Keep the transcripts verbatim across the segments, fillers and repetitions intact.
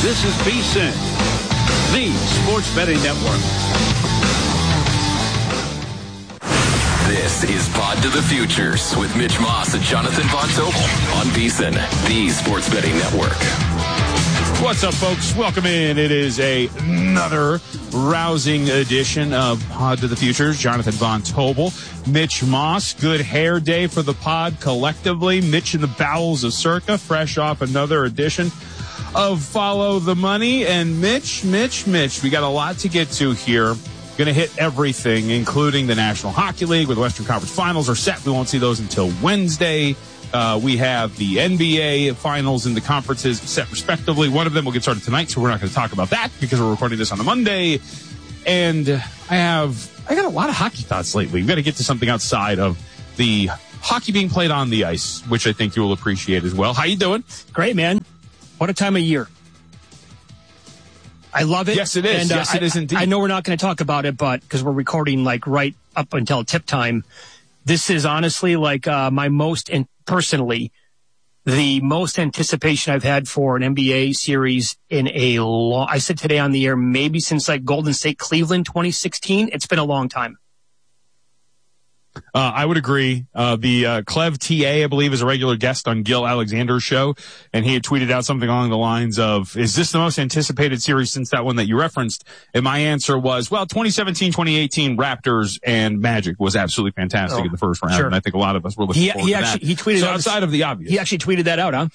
This is VSiN, the Sports Betting Network. This is Pod to the Futures with Mitch Moss and Jonathan Von Tobel on VSiN, the Sports Betting Network. What's up, folks? Welcome in. It is a, another rousing edition of Pod to the Futures. Jonathan Von Tobel, Mitch Moss. Good hair day for the pod collectively. Mitch in the bowels of Circa, fresh off another edition of Follow the Money. And Mitch, Mitch, Mitch, we got a lot to get to here. Going to hit everything, including the National Hockey League, where the Western Conference Finals are set. We won't see those until Wednesday. Uh, we have the N B A finals and the conferences set respectively. One of them will get started tonight, so we're not going to talk about that because we're recording this on a Monday. And I have, I got a lot of hockey thoughts lately. We've got to get to something outside of the hockey being played on the ice, which I think you will appreciate as well. How you doing? Great, man. What a time of year. I love it. Yes, it is. And, uh, yes, it is indeed. I, I know we're not going to talk about it, but because we're recording like right up until tip time, this is honestly like uh, my most, and personally, the most anticipation I've had for an N B A series in a long, I said today on the air, maybe since like Golden State Cleveland twenty sixteen. It's been a long time. Uh, I would agree. Uh, the uh, Clev T A, I believe, is a regular guest on Gil Alexander's show, and he had tweeted out something along the lines of, is this the most anticipated series since that one that you referenced? And my answer was, well, twenty seventeen, twenty eighteen Raptors and Magic was absolutely fantastic oh, in the first round, sure. and I think a lot of us were looking he, forward he to actually, that. He tweeted so out outside of the obvious. He actually tweeted that out, huh?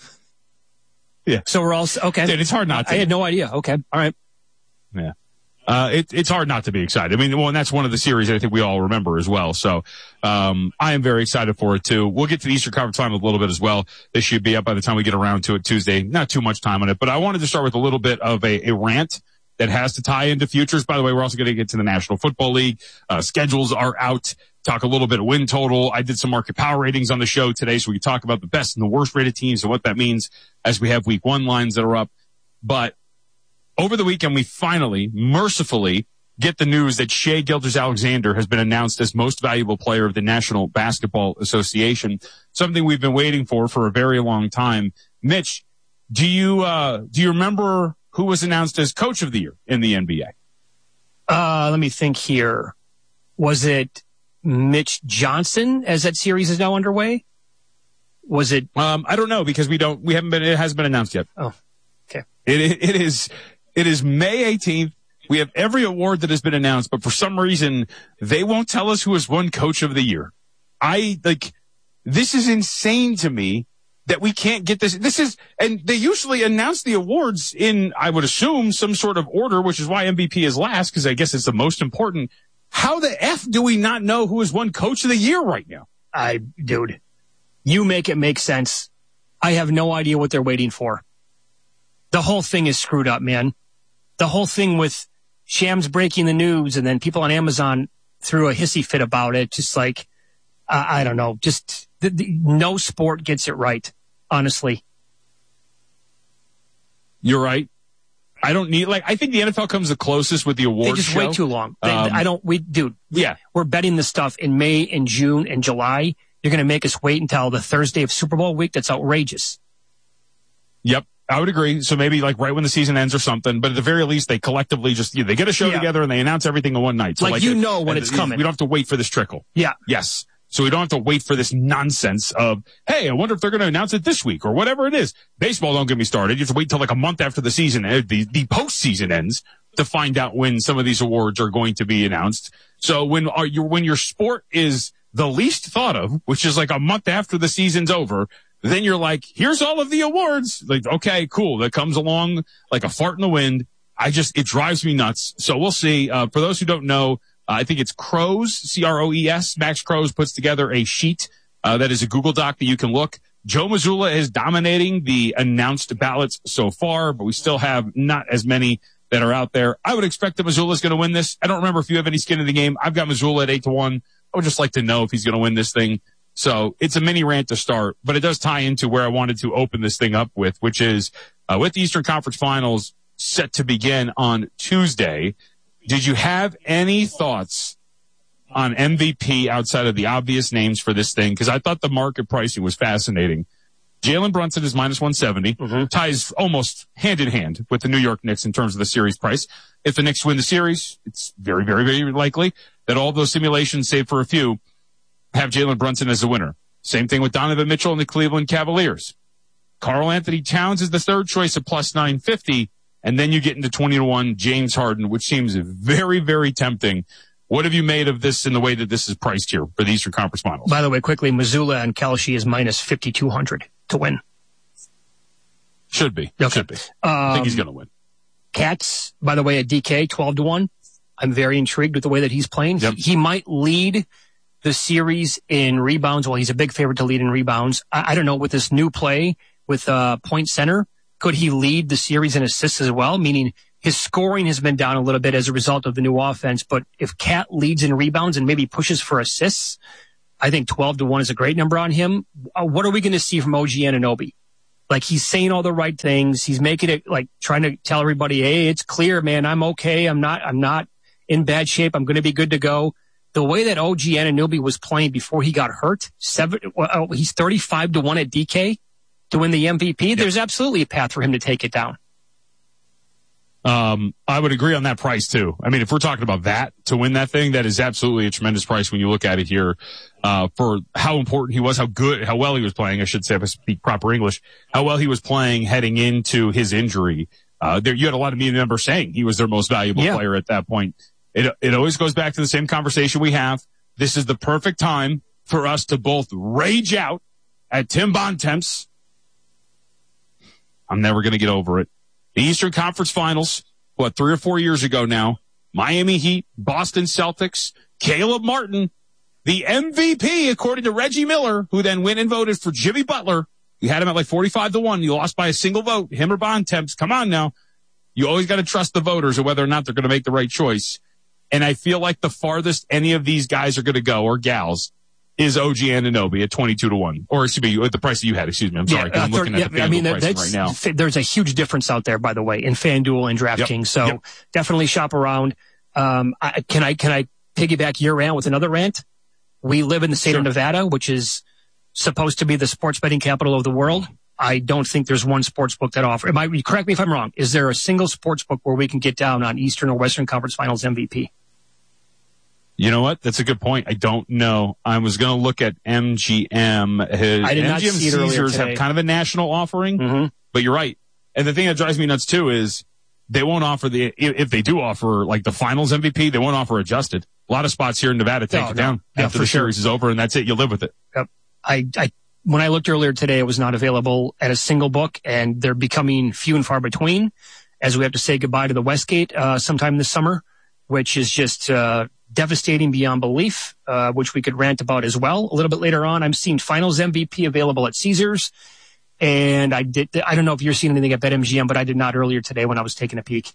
Yeah. So we're all, okay. Dude, it's hard not to. I had no idea. Okay. All right. Yeah. Uh, it, it's hard not to be excited. I mean, well, and that's one of the series that I think we all remember as well. So, um, I am very excited for it too. We'll get to the Eastern Conference Final a little bit as well. This should be up by the time we get around to it Tuesday. Not too much time on it, but I wanted to start with a little bit of a, a rant that has to tie into futures. By the way, we're also going to get to the National Football League. Uh, schedules are out. Talk a little bit of win total. I did some market power ratings on the show today, so we can talk about the best and the worst rated teams and what that means as we have week one lines that are up. But over the weekend, we finally, mercifully, get the news that Shai Gilgeous-Alexander has been announced as most valuable player of the National Basketball Association, something we've been waiting for for a very long time. Mitch, do you uh, do you remember who was announced as coach of the year in the N B A? Uh, let me think here. Was it Mitch Johnson as that series is now underway? Was it? Um, I don't know because we don't we haven't been it hasn't been announced yet. Oh, okay. It it, it is it is May eighteenth. We have every award that has been announced, but for some reason, they won't tell us who has won Coach of the Year. I, like, this is insane to me that we can't get this. This is, and they usually announce the awards in, I would assume, some sort of order, which is why M V P is last, because I guess it's the most important. How the F do we not know who has won Coach of the Year right now? I, dude, you make it make sense. I have no idea what they're waiting for. The whole thing is screwed up, man. The whole thing with Shams breaking the news and then people on Amazon threw a hissy fit about it. Just like, uh, I don't know, just the, the, no sport gets it right, honestly. You're right. I don't need, like, I think the N F L comes the closest with the awards They just show. wait too long. They, Um, I don't, we, dude, yeah. We're betting this stuff in May and June and July. You're going to make us wait until the Thursday of Super Bowl week? That's outrageous. Yep. I would agree. So maybe like right when the season ends or something, but at the very least, they collectively just, you know, they get a show Yeah. together and they announce everything in one night. So Like, like you it- know when and it's it- coming. We don't have to wait for this trickle. Yeah. Yes. So we don't have to wait for this nonsense of, hey, I wonder if they're going to announce it this week or whatever it is. Baseball, don't get me started. You have to wait till like a month after the season, uh, the, the postseason ends to find out when some of these awards are going to be announced. So when are you, when your sport is the least thought of, which is like a month after the season's over, then you're like, here's all of the awards. Like, okay, cool. That comes along like a fart in the wind. I just, it drives me nuts. So we'll see. Uh, for those who don't know, uh, I think it's Crows, C R O E S. Max Crows puts together a sheet, uh, that is a Google Doc that you can look. Joe Mazzulla is dominating the announced ballots so far, but we still have not as many that are out there. I would expect that Mazzulla is going to win this. I don't remember if you have any skin in the game. I've got Mazzulla at eight to one. I would just like to know if he's going to win this thing. So it's a mini rant to start, but it does tie into where I wanted to open this thing up with, which is uh, with the Eastern Conference Finals set to begin on Tuesday. Did you have any thoughts on M V P outside of the obvious names for this thing? Because I thought the market pricing was fascinating. Jalen Brunson is minus one seventy, Mm-hmm. ties almost hand in hand with the New York Knicks in terms of the series price. If the Knicks win the series, it's very, very, very likely that all of those simulations, save for a few, have Jalen Brunson as the winner. Same thing with Donovan Mitchell and the Cleveland Cavaliers. Karl Anthony Towns is the third choice at plus nine fifty, and then you get into twenty to one James Harden, which seems very, very tempting. What have you made of this in the way that this is priced here for the Eastern Conference Finals? By the way, quickly, Missoula and Kalshi is minus fifty-two hundred to win. Should be. Okay. Should be. Um, I think he's going to win. Cats, by the way, at D K, twelve to one. I'm very intrigued with the way that he's playing. Yep. He, he might lead the series in rebounds. Well, he's a big favorite to lead in rebounds. I, I don't know, with this new play with uh, point center, could he lead the series in assists as well? Meaning his scoring has been down a little bit as a result of the new offense. But if Cat leads in rebounds and maybe pushes for assists, I think twelve to one is a great number on him. Uh, what are we going to see from O G Anunoby? Like, he's saying all the right things. He's making it, like, trying to tell everybody, hey, it's clear, man. I'm okay. I'm not, I'm not in bad shape. I'm going to be good to go. The way that O G Anunoby was playing before he got hurt, seven, well, he's thirty-five to one at D K to win the M V P. Yep. There's absolutely a path for him to take it down. Um, I would agree on that price too. I mean, if we're talking about that to win that thing, that is absolutely a tremendous price when you look at it here, uh, for how important he was, how good, how well he was playing. I should say, if I speak proper English, how well he was playing heading into his injury. Uh, there, you had a lot of media members saying he was their most valuable yeah. player at that point. It, it always goes back to the same conversation we have. This is the perfect time for us to both rage out at Tim Bontemps. I'm never going to get over it. The Eastern Conference Finals, what, three or four years ago now, Miami Heat, Boston Celtics, Caleb Martin, the M V P, according to Reggie Miller, who then went and voted for Jimmy Butler. You had him at like forty-five to one. You lost by a single vote, him or Bontemps. Come on now. You always got to trust the voters or whether or not they're going to make the right choice. And I feel like the farthest any of these guys are going to go, or gals, is O G Anunoby at twenty-two to one. Or excuse me, the price that you had, excuse me. I'm sorry. Yeah, I'm uh, looking yeah, at the FanDuel I mean, pricing that's, right now. There's a huge difference out there, by the way, in FanDuel and DraftKings. Yep, so yep. definitely shop around. Um, I, can I, can I piggyback your rant with another rant? We live in the state sure. of Nevada, which is supposed to be the sports betting capital of the world. I don't think there's one sports book that offers. Am I, correct me if I'm wrong. Is there a single sports book where we can get down on Eastern or Western Conference Finals M V P? You know what? That's a good point. I don't know. I was going to look at M G M. His, I did not M G M see it earlier Caesars today. have kind of a national offering, Mm-hmm. but you're right. And the thing that drives me nuts too is they won't offer the, if they do offer like the finals M V P, they won't offer adjusted. A lot of spots here in Nevada take No, it no. down Yeah, after for the sure. series is over, and that's it. You live with it. Yep. I, I, when I looked earlier today, it was not available at a single book, and they're becoming few and far between as we have to say goodbye to the Westgate, uh, sometime this summer, which is just, uh, devastating beyond belief, uh, which we could rant about as well a little bit later on. I'm seeing finals M V P available at Caesars. And I did, I don't know if you're seeing anything at BetMGM, but I did not earlier today when I was taking a peek.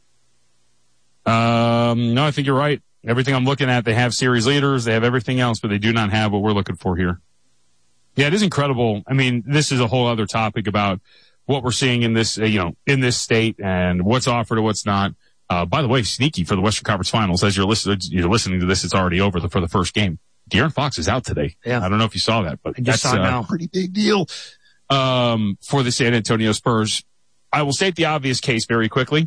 Um, no, I think you're right. Everything I'm looking at, they have series leaders, they have everything else, but they do not have what we're looking for here. Yeah, it is incredible. I mean, this is a whole other topic about what we're seeing in this, uh, you know, in this state and what's offered and what's not. Uh, by the way, sneaky for the Western Conference Finals. As you're listening, you're listening to this, it's already over the, for the first game. De'Aaron Fox is out today. Yeah. I don't know if you saw that, but I just that's saw it now. a pretty big deal, um, for the San Antonio Spurs. I will state the obvious case very quickly.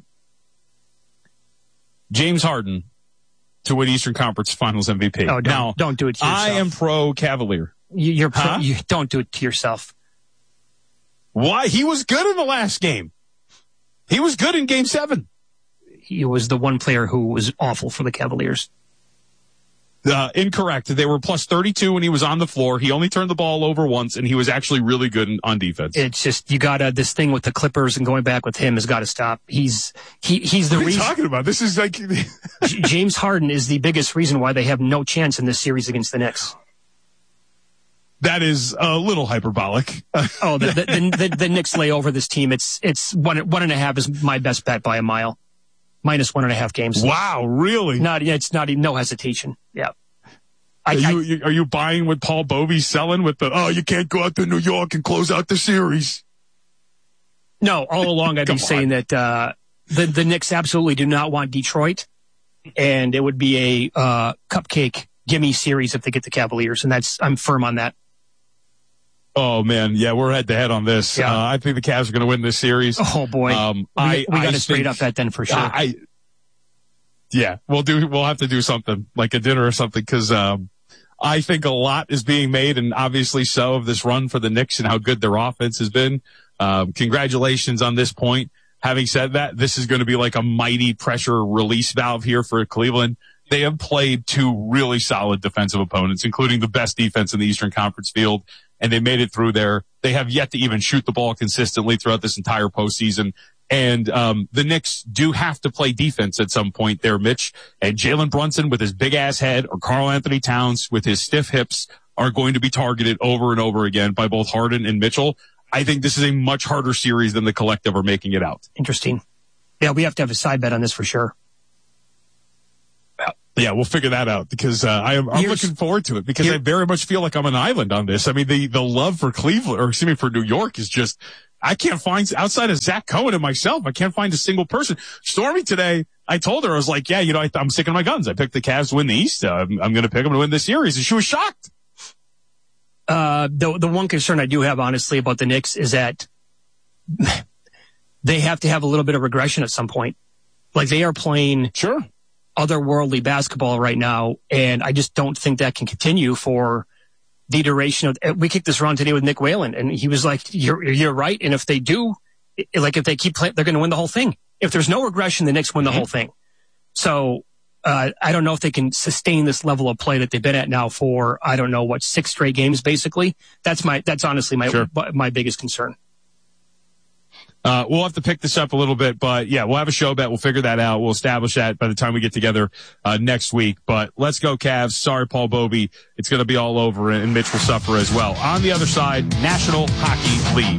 James Harden to win Eastern Conference Finals M V P. Oh, don't, now, don't do it to yourself. I am pro Cavalier. You, you're pro, Huh? you don't do it to yourself. Why? He was good in the last game. He was good in game seven. He was the one player who was awful for the Cavaliers. Uh, incorrect. They were plus thirty-two when he was on the floor. He only turned the ball over once, and he was actually really good in, on defense. It's just, you gotta, this thing with the Clippers and going back with him has got to stop. He's, he, he's the what are you reason. talking about? This is like... J- James Harden is the biggest reason why they have no chance in this series against the Knicks. That is a little hyperbolic. Oh, the, the, the, the, the Knicks lay over this team. It's, it's one, one and a half is my best bet by a mile. Minus one and a half games. Wow, really? Not, it's not, no hesitation. Yeah. I, Are you, I, you, are you buying what Paul Bovey's selling with the, oh, you can't go out to New York and close out the series? no, all along I'd be Come saying that, uh, the, the Knicks absolutely do not want Detroit, and it would be a, uh, cupcake gimme series if they get the Cavaliers, and that's, I'm firm on that. Oh, man. Yeah, we're head to head on this. Yeah. Uh, I think the Cavs are going to win this series. Oh, boy. Um, we I, we got to I straight think, up that then for sure. I, yeah, we'll do, we'll have to do something like a dinner or something because, um, I think a lot is being made and obviously so of this run for the Knicks and how good their offense has been. Um, congratulations on this point. Having said that, this is going to be like a mighty pressure release valve here for Cleveland. They have played two really solid defensive opponents, including the best defense in the Eastern Conference field, and they made it through there. They have yet to even shoot the ball consistently throughout this entire postseason. And um the Knicks do have to play defense at some point there, Mitch. And Jalen Brunson with his big-ass head or Karl Anthony Towns with his stiff hips are going to be targeted over and over again by both Harden and Mitchell. I think this is a much harder series than the collective are making it out. Interesting. Yeah, we have to have a side bet on this for sure. Yeah, we'll figure that out because uh, I am, I'm Here's, looking forward to it because here, I very much feel like I'm an island on this. I mean, the, the love for Cleveland, or excuse me, for New York is just, I can't find, outside of Zach Cohen and myself, I can't find a single person. Stormy today, I told her, I was like, yeah, you know, I, I'm sticking to my guns. I picked the Cavs to win the East. Uh, I'm, I'm going to pick them to win this series. And she was shocked. Uh, the, the one concern I do have, honestly, about the Knicks is that they have to have a little bit of regression at some point. Like they are playing. Sure. Otherworldly basketball right now, and I just don't think that can continue for the duration of. We kicked this around today with Nick Whalen, and he was like, "You're you're right." And if they do, like if they keep playing, they're going to win the whole thing. If there's no regression, the Knicks win the mm-hmm. whole thing. So uh, I don't know if they can sustain this level of play that they've been at now for I don't know what six straight games. Basically, that's my that's honestly my sure. my biggest concern. Uh, we'll have to pick this up a little bit, but yeah, we'll have a show bet. We'll figure that out. We'll establish that by the time we get together, uh, next week. But let's go Cavs. Sorry, Paul Bobby. It's going to be all over and Mitch will suffer as well. On the other side, National Hockey League.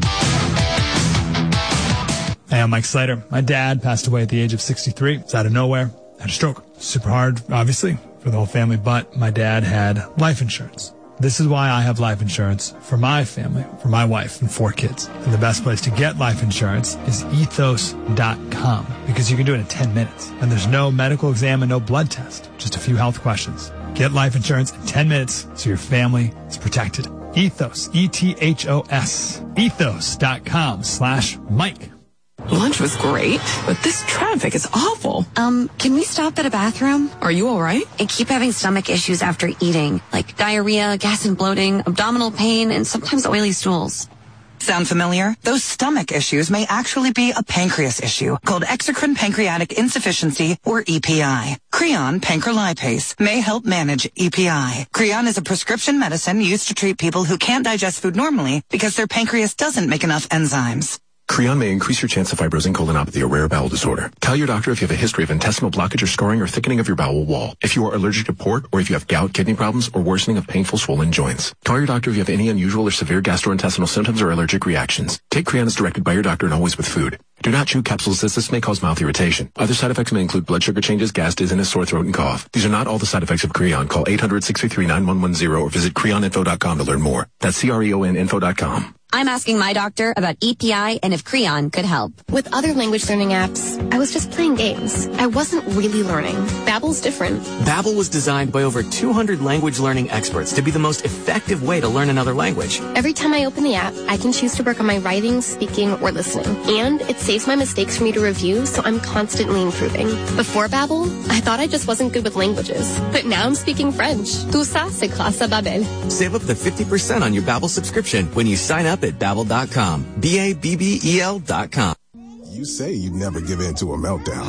Hey, I'm Mike Slater. My dad passed away at the age of sixty-three. It's out of nowhere. Had a stroke. Super hard, obviously, for the whole family, but my dad had life insurance. This is why I have life insurance for my family, for my wife and four kids. And the best place to get life insurance is ethos dot com because you can do it in ten minutes. And there's no medical exam and no blood test, just a few health questions. Get life insurance in ten minutes so your family is protected. Ethos, E T H O S, ethos dot com slash Mike. Lunch was great, but this traffic is awful. Um, can we stop at a bathroom? Are you all right? I keep having stomach issues after eating, like diarrhea, gas and bloating, abdominal pain, and sometimes oily stools. Sound familiar? Those stomach issues may actually be a pancreas issue called exocrine pancreatic insufficiency, or E P I. Creon pancrelipase may help manage E P I. Creon is a prescription medicine used to treat people who can't digest food normally because their pancreas doesn't make enough enzymes. Creon may increase your chance of fibrosing colonopathy, a rare bowel disorder. Tell your doctor if you have a history of intestinal blockage or scarring or thickening of your bowel wall. If you are allergic to pork, or if you have gout, kidney problems, or worsening of painful swollen joints. Call your doctor if you have any unusual or severe gastrointestinal symptoms or allergic reactions. Take Creon as directed by your doctor and always with food. Do not chew capsules as this may cause mouth irritation. Other side effects may include blood sugar changes, gas, dizziness, sore throat, and cough. These are not all the side effects of Creon. Call eight hundred, six three three, nine one one zero or visit creon info dot com to learn more. That's C R E O N info dot com. I'm asking my doctor about E P I and if Creon could help. With other language learning apps, I was just playing games. I wasn't really learning. Babbel's different. Babbel was designed by over two hundred language learning experts to be the most effective way to learn another language. Every time I open the app, I can choose to work on my writing, speaking, or listening. And it saves my mistakes for me to review, so I'm constantly improving. Before Babbel, I thought I just wasn't good with languages. But now I'm speaking French. Tout ça, c'est grâce à Babbel. Save up to fifty percent on your Babbel subscription when you sign up at babbel dot com. B A B B E L dot com. You say you'd never give in to a meltdown.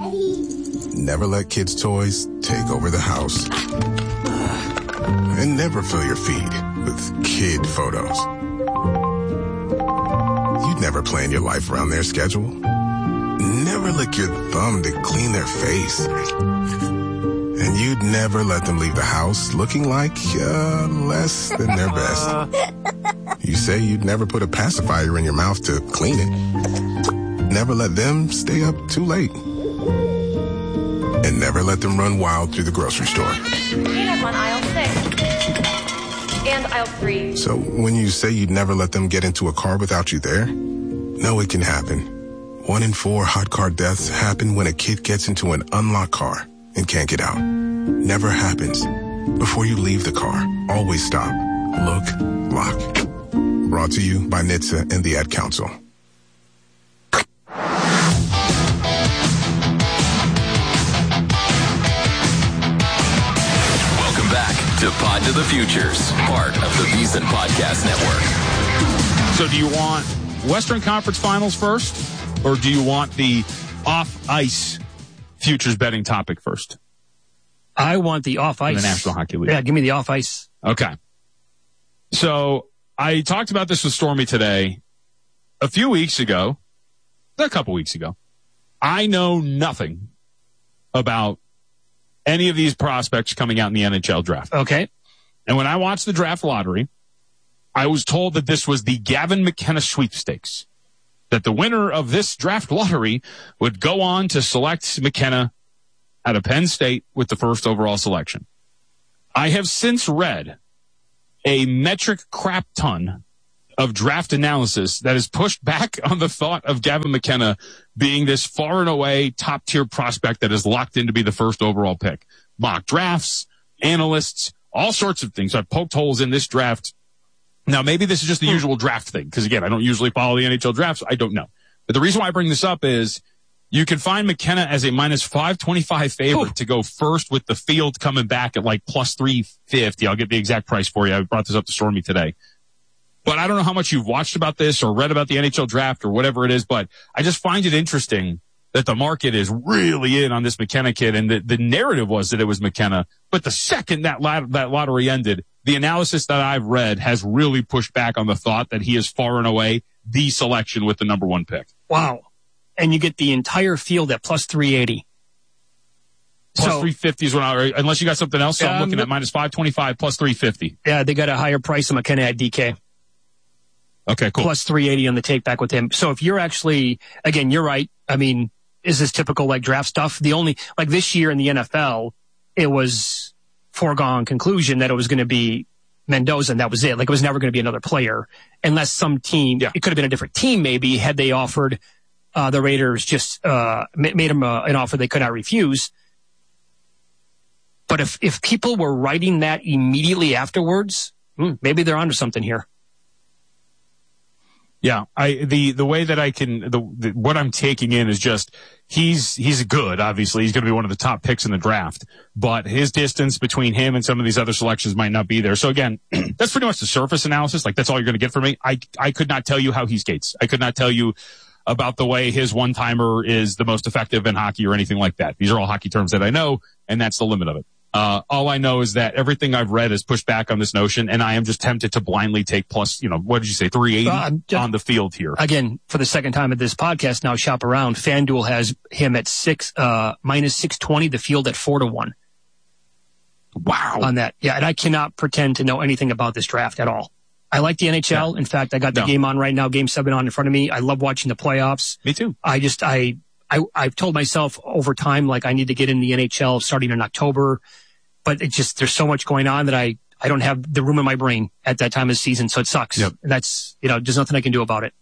Never let kids' toys take over the house. And never fill your feed with kid photos. You'd never plan your life around their schedule. Never lick your thumb to clean their face. And you'd never let them leave the house looking like uh, less than their best. You say you'd never put a pacifier in your mouth to clean it. Never let them stay up too late. And never let them run wild through the grocery store. We have on aisle six. And aisle three. So when you say you'd never let them get into a car without you there, no, it can happen. One in four hot car deaths happen when a kid gets into an unlocked car and can't get out. Never happens. Before you leave the car, always stop, look, lock. Brought to you by N H T S A and the Ad Council. Welcome back to Pod to the Futures, part of the VSiN Podcast Network. So do you want Western Conference Finals first, or do you want the off-ice futures betting topic first? I want the off-ice. In the National Hockey League. Yeah, give me the off-ice. Okay. So I talked about this with Stormy today. A few weeks ago, a couple weeks ago, I know nothing about any of these prospects coming out in the N H L draft. Okay. And when I watched the draft lottery, I was told that this was the Gavin McKenna sweepstakes, that the winner of this draft lottery would go on to select McKenna out of Penn State with the first overall selection. I have since read a metric crap ton of draft analysis that is pushed back on the thought of Gavin McKenna being this far and away top tier prospect that is locked in to be the first overall pick. Mock drafts, analysts, all sorts of things. I've poked holes in this draft. Now, maybe this is just the usual draft thing, because again, I don't usually follow the N H L drafts. I don't know. But the reason why I bring this up is you can find McKenna as a minus five twenty-five favorite Ooh. to go first, with the field coming back at like plus three fifty. I'll get the exact price for you. I brought this up to Stormy today. But I don't know how much you've watched about this or read about the N H L draft or whatever it is, but I just find it interesting that the market is really in on this McKenna kid. And the, the narrative was that it was McKenna. But the second that lot, that lottery ended, the analysis that I've read has really pushed back on the thought that he is far and away the selection with the number one pick. Wow. And you get the entire field at plus three eighty. Plus so, three fifty is what I, unless you got something else. So um, I'm looking at minus five twenty-five plus three fifty. Yeah, they got a higher price on McKenna at D K. Okay, cool. Plus three eighty on the take back with him. So if you're actually, again, you're right. I mean, is this typical like draft stuff? The only, like this year in the N F L, it was foregone conclusion that it was going to be Mendoza, and that was it. Like it was never going to be another player unless some team, yeah. it could have been a different team maybe had they offered, uh, the Raiders just, uh, made them uh, an offer they could not refuse. But if, if people were writing that immediately afterwards, hmm, maybe they're onto something here. Yeah, I the the way that I can the, the what I'm taking in is just he's he's good. Obviously, he's going to be one of the top picks in the draft, but his distance between him and some of these other selections might not be there. So again, that's pretty much the surface analysis. Like that's all you're going to get from me. I I could not tell you how he skates. I could not tell you about the way his one timer is the most effective in hockey or anything like that. These are all hockey terms that I know, and that's the limit of it. Uh, all I know is that everything I've read is pushed back on this notion, and I am just tempted to blindly take plus, you know, what did you say, three eighty uh, just, on the field here. Again, for the second time at this podcast now, shop around. FanDuel has him at six, uh, minus six twenty, the field at four to one. Wow. On that. Yeah. And I cannot pretend to know anything about this draft at all. I like the N H L. Yeah. In fact, I got the no. game on right now, game seven on in front of me. I love watching the playoffs. Me too. I just, I, I, I've told myself over time, like I need to get in the N H L starting in October. But it just, there's so much going on that I, I don't have the room in my brain at that time of the season. So it sucks. Yep. That's, you know, there's nothing I can do about it.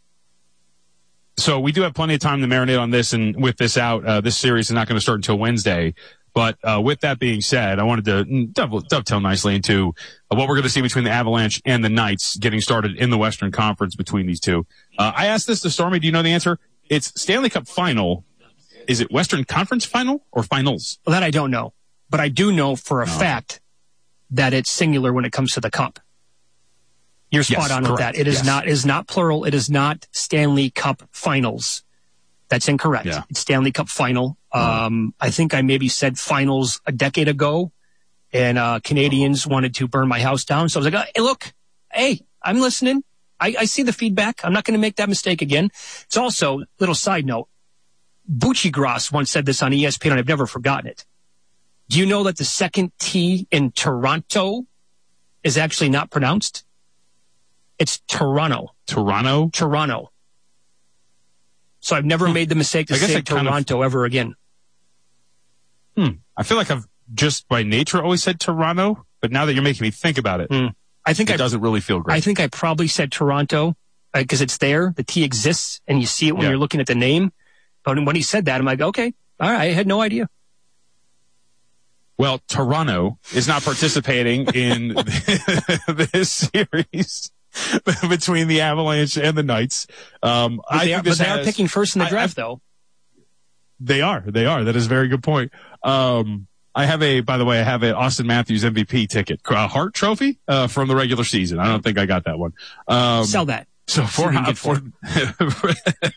So we do have plenty of time to marinate on this. And with this out, uh, this series is not going to start until Wednesday. But, uh, with that being said, I wanted to dovetail nicely into uh, what we're going to see between the Avalanche and the Knights getting started in the Western Conference between these two. Uh, I asked this to Stormy. Do you know the answer? It's Stanley Cup final. Is it Western Conference final or finals? Well, that I don't know. But I do know for a no. fact that it's singular when it comes to the cup. You're spot yes, on correct. with that. It is yes. not, it is not plural. It is not Stanley Cup finals. That's incorrect. Yeah. It's Stanley Cup final. Oh. Um, I think I maybe said finals a decade ago, and, uh, Canadians oh. wanted to burn my house down. So I was like, hey, look, hey, I'm listening. I, I see the feedback. I'm not going to make that mistake again. It's also, little side note, Bucci Gross once said this on E S P N, and I've never forgotten it. Do you know that the second T in Toronto is actually not pronounced? It's Toronto. Toronto? Toronto. So I've never hmm. made the mistake to I say Toronto kind of, ever again. Hmm. I feel like I've just by nature always said Toronto, but now that you're making me think about it, hmm. I think it I, doesn't really feel great. I think I probably said Toronto because uh, it's there. The T exists and you see it when yeah. you're looking at the name. But when he said that, I'm like, okay, all right, I had no idea. Well, Toronto is not participating in this series. between the Avalanche and the Knights. Um, but I they, think are, this but they has, are picking first in the draft, I, I, though. They are. They are. That is a very good point. Um, I have a, by the way, I have an Austin Matthews M V P ticket, a Hart Trophy uh, from the regular season. I don't think I got that one. Um, Sell that. So for, for, for,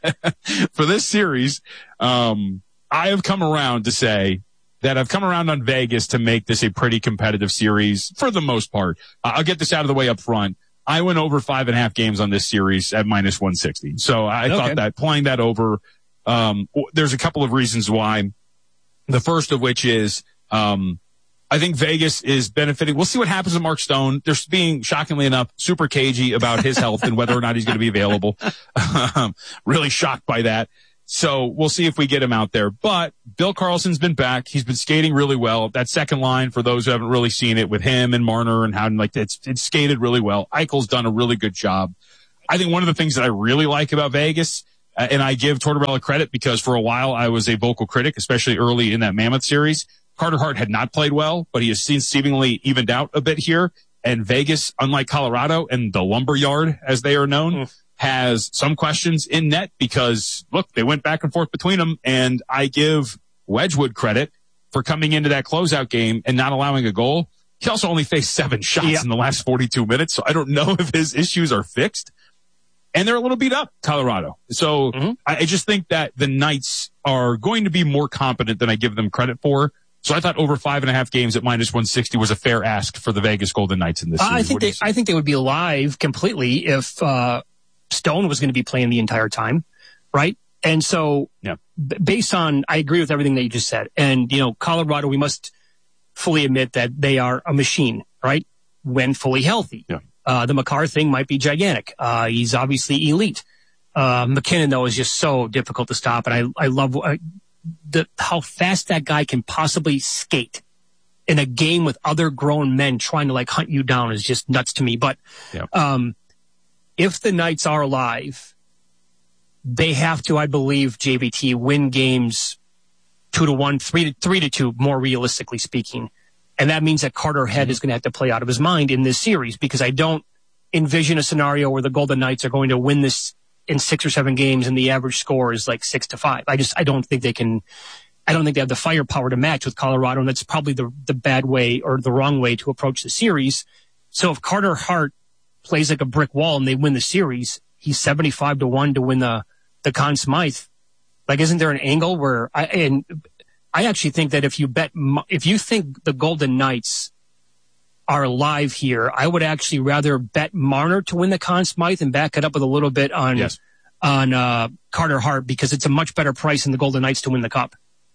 for this series, um, I have come around to say that I've come around on Vegas to make this a pretty competitive series for the most part. Uh, I'll get this out of the way up front. I went over five and a half games on this series at minus one sixty. So I okay. thought that playing that over, um, there's a couple of reasons why. The first of which is, um, I think Vegas is benefiting. We'll see what happens with Mark Stone. They're being, shockingly enough, super cagey about his health and whether or not he's going to be available. Um, really shocked by that. So we'll see if we get him out there. But Bill Karlsson's been back. He's been skating really well. That second line, for those who haven't really seen it, with him and Marner and Howden, like it's, it's skated really well. Eichel's done a really good job. I think one of the things that I really like about Vegas, uh, and I give Tortorella credit because for a while I was a vocal critic, especially early in that Mammoth series. Carter Hart had not played well, but he has seen seemingly evened out a bit here. And Vegas, unlike Colorado and the Lumberyard, as they are known, mm. has some questions in net because, look, they went back and forth between them. And I give Wedgwood credit for coming into that closeout game and not allowing a goal. He also only faced seven shots yeah. in the last forty-two minutes. So I don't know if his issues are fixed. And they're a little beat up, Colorado. So mm-hmm. I, I just think that the Knights are going to be more competent than I give them credit for. So I thought over five and a half games at minus one sixty was a fair ask for the Vegas Golden Knights in this series. I think they, I think they would be alive completely if, uh, Stone was going to be playing the entire time. Right. And so yeah. b- based on, I agree with everything that you just said. And, you know, Colorado, we must fully admit that they are a machine, right? When fully healthy. Yeah. Uh, the Makar thing might be gigantic. Uh, he's obviously elite. Uh, McKinnon though is just so difficult to stop. And I, I love, uh, The, how fast that guy can possibly skate in a game with other grown men trying to like hunt you down is just nuts to me. But, yeah. um, if the Knights are alive, they have to, I believe, J V T win games two to one, three to three to two, more realistically speaking. And that means that Carter Head mm-hmm. is going to have to play out of his mind in this series because I don't envision a scenario where the Golden Knights are going to win this in six or seven games and the average score is like six to five. I just, I don't think they can, I don't think they have the firepower to match with Colorado. And that's probably the, the bad way or the wrong way to approach the series. So if Carter Hart plays like a brick wall and they win the series, he's seventy-five to one to win the, the Conn Smythe. Like, isn't there an angle where I, and I actually think that if you bet, if you think the Golden Knights are alive here, I would actually rather bet Marner to win the Conn Smythe and back it up with a little bit on yes. on uh, Carter Hart because it's a much better price than the Golden Knights to win the Cup.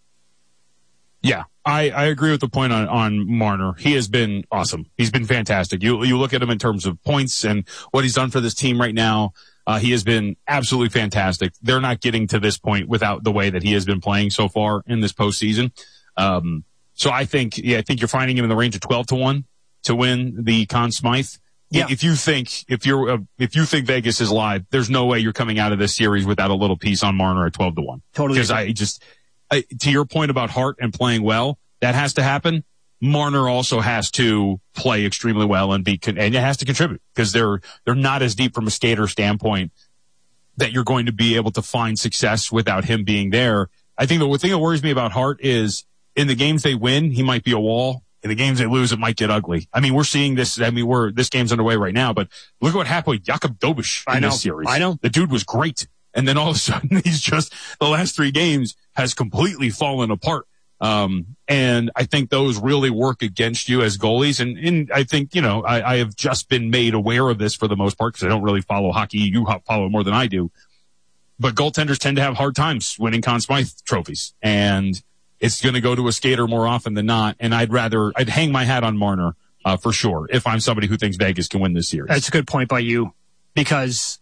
Yeah, I, I agree with the point on, on Marner. He has been awesome. He's been fantastic. You you look at him in terms of points and what he's done for this team right now. Uh, he has been absolutely fantastic. They're not getting to this point without the way that he has been playing so far in this postseason. Um, so I think, yeah, I think you're finding him in the range of twelve to one. To win the Conn Smythe. Yeah. If you think, if you're, uh, if you think Vegas is live, there's no way you're coming out of this series without a little piece on Marner at twelve to one. Totally. Because I just, I, to your point about Hart and playing well, that has to happen. Marner also has to play extremely well and be, and it has to contribute because they're, they're not as deep from a skater standpoint that you're going to be able to find success without him being there. I think the thing that worries me about Hart is in the games they win, he might be a wall. In the games they lose, it might get ugly. I mean, we're seeing this. I mean, we're this game's underway right now, but look at what happened with Jakob Dobish in I know, this series. I know. The dude was great. And then all of a sudden, he's just, the last three games has completely fallen apart. Um, and I think those really work against you as goalies. And, and I think, you know, I, I have just been made aware of this for the most part because I don't really follow hockey. You follow it more than I do. But goaltenders tend to have hard times winning Conn Smythe trophies. And it's going to go to a skater more often than not. And I'd rather, I'd hang my hat on Marner, uh, for sure, if I'm somebody who thinks Vegas can win this series. That's a good point by you because,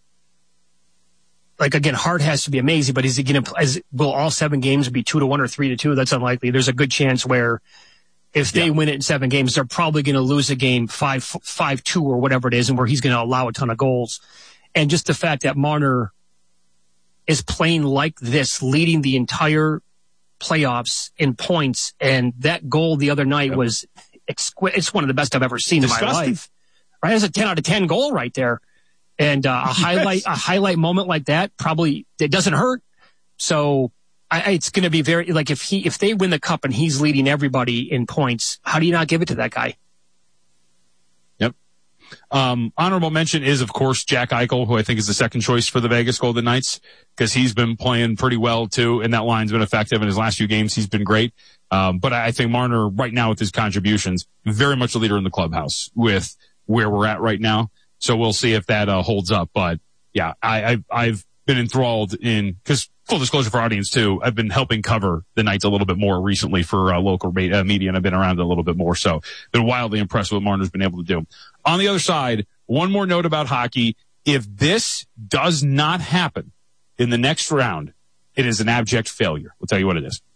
like, again, Hart has to be amazing, but is he going to, as will all seven games be two to one or three to two? That's unlikely. There's a good chance where if they yeah. win it in seven games, they're probably going to lose a game five, five, two or whatever it is, and where he's going to allow a ton of goals. And just the fact that Marner is playing like this, leading the entire playoffs in points, and that goal the other night yep. was exquisite. It's one of the best I've ever seen Disgusting. in my life. Right, it's a ten out of ten goal right there. And uh, a Yes. highlight, a highlight moment like that probably, it doesn't hurt. So I, it's going to be very, like if he, if they win the cup and he's leading everybody in points, how do you not give it to that guy? Yep. Um, honorable mention is, of course, Jack Eichel, who I think is the second choice for the Vegas Golden Knights, because he's been playing pretty well too, and that line's been effective in his last few games. He's been great. Um, but I think Marner right now with his contributions, very much a leader in the clubhouse with where we're at right now. So we'll see if that uh, holds up. But yeah, I, I've, I've been enthralled in, because full disclosure for audience too, I've been helping cover the Knights a little bit more recently for uh, local uh, media, and I've been around it a little bit more. So been wildly impressed with what Marner's been able to do. On the other side, one more note about hockey. If this does not happen in the next round, it is an abject failure. We'll tell you what it is.